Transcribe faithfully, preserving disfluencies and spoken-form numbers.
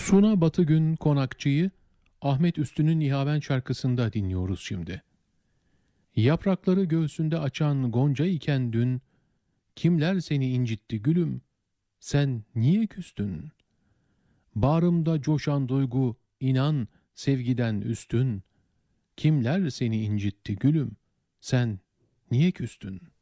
Suna Batıgün Konakçı'yı Ahmet Üstün'ün Nihaven şarkısında dinliyoruz şimdi. Yaprakları göğsünde açan gonca iken dün, kimler seni incitti gülüm, sen niye küstün? Bağrımda coşan duygu, inan sevgiden üstün, kimler seni incitti gülüm, sen niye küstün?